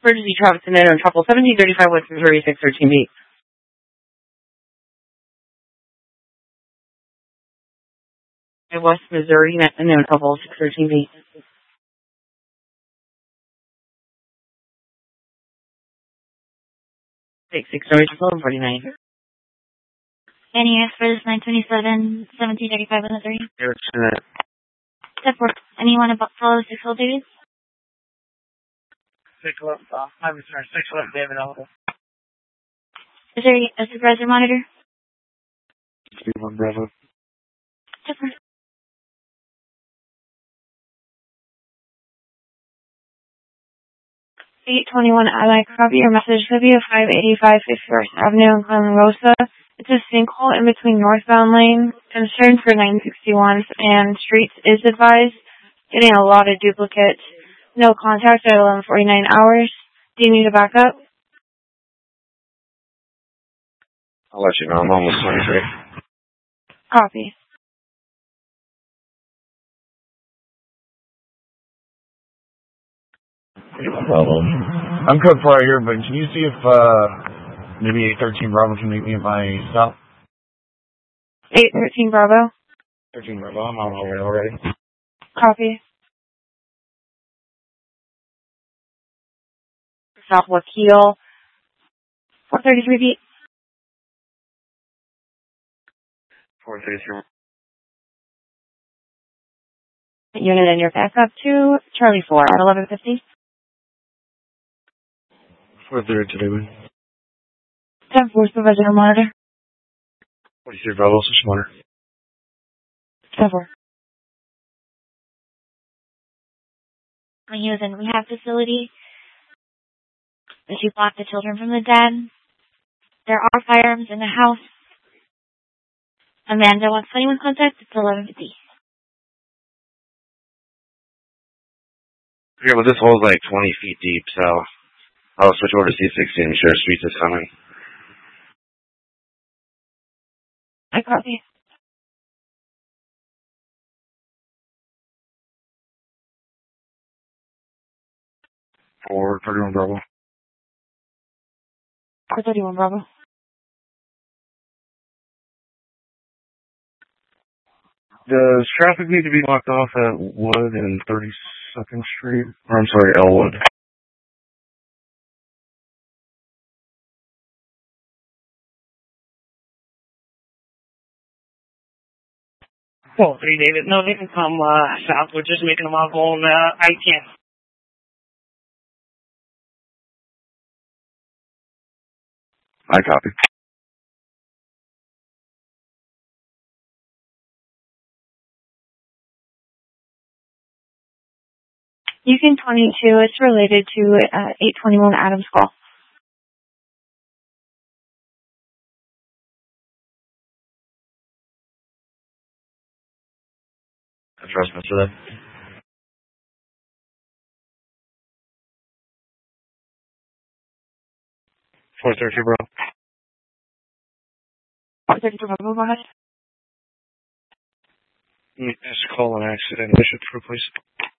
Emergency Travis and on Trouble 1735 West Missouri 613B. West Missouri and on Trouble 613B. 649. NES for this 927, 1735 on the 3. Step 4. Anyone about follow the 6 duties? 6 left, 6 left, David Elvis. Is there a supervisor monitor? 1 Bravo. Step 4. I copy your message. Libya 585 51st Avenue in Glen Rosa. It's a sinkhole in between northbound lane. Concern for 961 and streets is advised. Getting a lot of duplicates. No contact at 11:49 hours. Do you need a backup? I'll let you know. I'm almost 23. Copy. No problem. I'm Code 4 right here, but can you see if maybe 813 Bravo can meet me at my stop? 813 Bravo. 13 Bravo. I'm on my way already. Copy. South Wakil. 433 feet. 433. Unit in your backup to Charlie 4 at 11:50. 432, David. 10-4 supervisor monitor. 43 Bravo, switch monitor. 10-4. When he was in rehab facility, and she blocked the children from the den. There are firearms in the house. Amanda wants anyone contact. It's 11:50. Yeah, but this hole's like 20 feet deep, so I'll switch over to C60 and sure Streets is coming. I copy. For 31 Bravo. 431 Bravo. Does traffic need to be blocked off at Wood and 32nd Street? Or I'm sorry, Elwood. Oh, 3 David. No, they can come south. We're just making them all go on I-10. I copy. Houston 22, it's related to 821 Adams Call. I trust Mr. That. 432 Bravo. 432 Bravo, go ahead. Just call an accident. Bishop for police.